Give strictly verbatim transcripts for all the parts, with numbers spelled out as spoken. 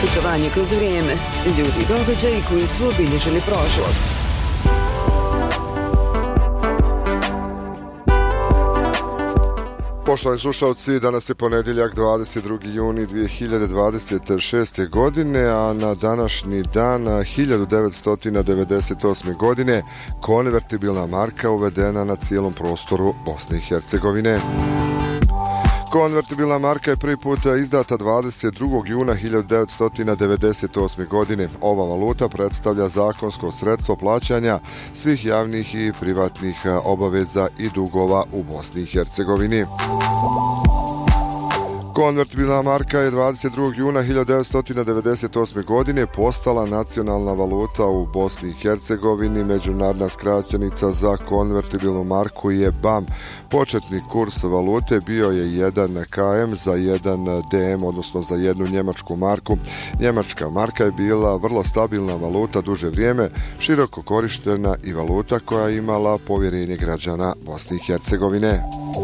Putovanje kroz vrijeme, ljudi i događaji koji su obilježili prošlost. Poštovani slušalci, danas je ponedjeljak dvadeset drugi juni dvije hiljade dvadeset šeste. godine, a na današnji dan hiljadu devetsto devedeset osme. godine konvertibilna marka uvedena na cijelom prostoru Bosne i Hercegovine. Konvertibilna marka je prvi put izdata dvadeset drugog juna hiljadu devetsto devedeset osme. godine. Ova valuta predstavlja zakonsko sredstvo plaćanja svih javnih i privatnih obaveza i dugova u Bosni i Hercegovini. Konvertibilna marka je dvadeset drugog juna hiljadu devetsto devedeset osme. godine postala nacionalna valuta u Bosni i Hercegovini. Međunarodna skraćenica za konvertibilnu marku je B A M. Početni kurs valute bio je jedan K M za jedan D M, odnosno za jednu njemačku marku. Njemačka marka je bila vrlo stabilna valuta duže vrijeme, široko korištena i valuta koja je imala povjerenje građana Bosne i Hercegovine.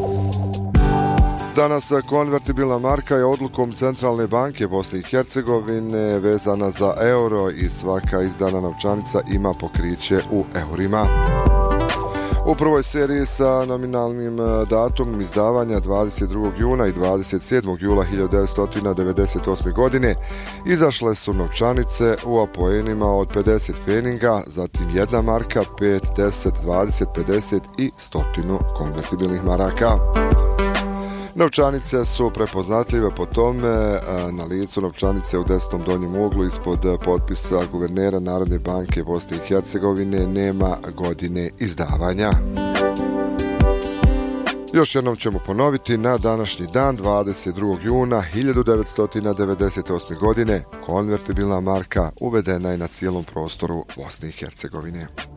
Danas konvertibilna marka je odlukom Centralne banke Bosne i Hercegovine vezana za euro i svaka izdana novčanica ima pokriće u eurima. U prvoj seriji sa nominalnim datumom izdavanja dvadeset drugog juna i dvadeset sedmog jula hiljadu devetsto devedeset osme. godine izašle su novčanice u apoenima od pedeset feninga, zatim jedna marka, pet, deset, dvadeset, pedeset i stotinu konvertibilnih maraka. Novčanice su prepoznatljive po tome, na licu novčanice u desnom donjem uglu ispod potpisa guvernera Narodne banke Bosne i Hercegovine nema godine izdavanja. Još jednom ćemo ponoviti, na današnji dan dvadeset drugog juna hiljadu devetsto devedeset osme. godine konvertibilna marka uvedena je na cijelom prostoru Bosne i Hercegovine.